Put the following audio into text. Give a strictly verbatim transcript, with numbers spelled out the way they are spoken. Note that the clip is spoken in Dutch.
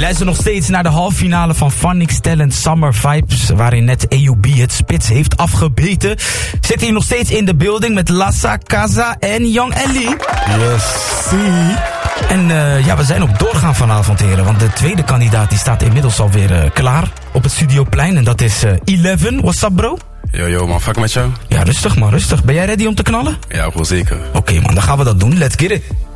luister nog steeds naar de halve finale van Phonics Talent Summer Vibes, waarin net A U B het spits heeft afgebeten. Zit hier nog steeds in de building met Lassa, Kaza en Young Ellie. Yes, see. En uh, ja, we zijn op doorgaan vanavond, heren. Want de tweede kandidaat die staat inmiddels alweer uh, klaar op het Studioplein. En dat is uh, Eleven. What's up, bro? Yo, yo, man. Fuck met jou? Ja, rustig man, rustig. Ben jij ready om te knallen? Ja, gewoon zeker. Oké, okay, man, dan gaan we dat doen. Let's get it.